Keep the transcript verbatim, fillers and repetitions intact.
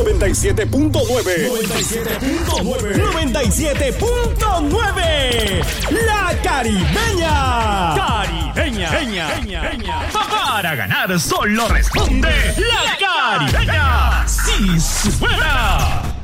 noventa y siete punto nueve. noventa y siete punto nueve. noventa y siete punto nueve. La Caribeña. Caribeña. Peña, Peña, Peña. Para ganar solo responde La Caribeña. Sí, suena.